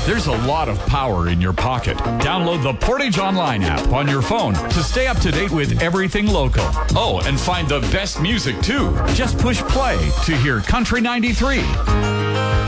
There's a lot of power in your pocket. Download the Portage Online app on your phone to stay up to date with everything local. Oh, and find the best music too. Just push play to hear Country 93.